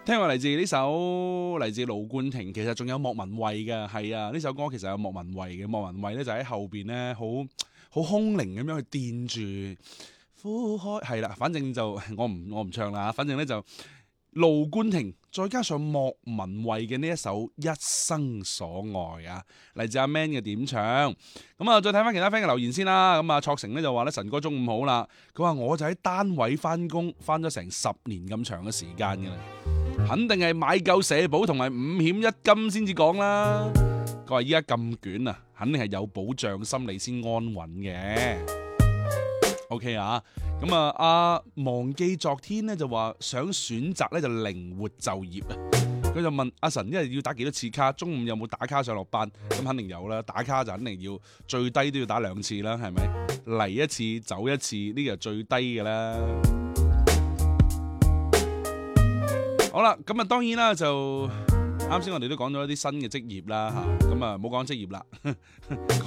聽話嚟自呢首嚟自盧冠廷，其實仲有莫文蔚嘅，係啊，呢首歌其實有莫文蔚嘅，莫文蔚咧就喺後邊咧好空靈咁樣去墊住呼開，係啦，反正就我唔唱啦，反正咧就盧冠廷再加上莫文蔚嘅呢一首《一生所愛》啊，嚟自阿 Man 嘅點唱。咁啊，再睇翻其他 friend 嘅留言先啦。咁啊，卓成咧就話咧神哥中午好啦，佢話我就喺單位翻工，翻咗成10年咁長嘅時間嘅啦。肯定係買夠社保同埋5險1金先至講啦。佢話依家咁捲啊，肯定係有保障，心理先安穩嘅。OK 啊，咁啊，阿忘記昨天咧就話想選擇咧就靈活就業啊。佢就問阿神一日要打幾多次卡？中午有冇打卡上落班？咁肯定有啦，打卡就肯定要最低都要打2次啦，係咪？嚟一次走一次，呢個係最低嘅啦。好啦，咁啊當然啦，就啱先我哋都講咗一啲新嘅職業啦嚇，咁啊冇講職業啦。